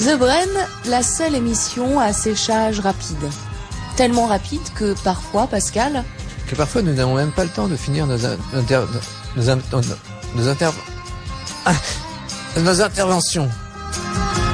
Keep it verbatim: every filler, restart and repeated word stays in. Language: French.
The Brain, la seule émission à séchage rapide. Tellement rapide que parfois, Pascal... Que parfois nous n'avons même pas le temps de finir nos, inter... nos, inter... nos, inter... nos, inter... nos interventions.